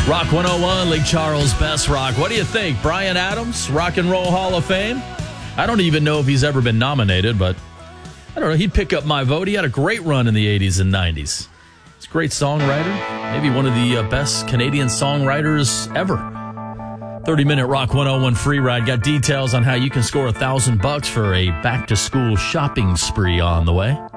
Rock 101, Lake Charles Best Rock. What do you think? Bryan Adams, Rock and Roll Hall of Fame? I don't even know if he's ever been nominated, but I don't know. He'd pick up my vote. He had a great run in the 80s and 90s. He's a great songwriter. Maybe one of the best Canadian songwriters ever. 30-minute Rock 101 free ride. Got details on how you can score $1,000 for a back-to-school shopping spree on the way.